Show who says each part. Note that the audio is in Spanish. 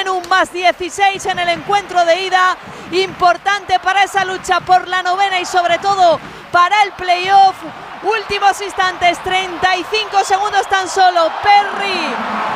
Speaker 1: tienen un +16 en el encuentro de ida, importante para esa lucha por la novena y sobre todo para el playoff. Últimos instantes, 35 segundos tan solo. Perry